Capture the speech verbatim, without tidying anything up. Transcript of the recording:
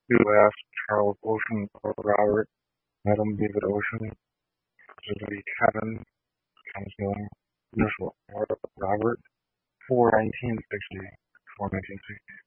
You asked Charles Ocean or Robert, Madam David Ocean, President Kevin, Thomas Miller, Initial or Robert, for nineteen sixty, for nineteen sixty.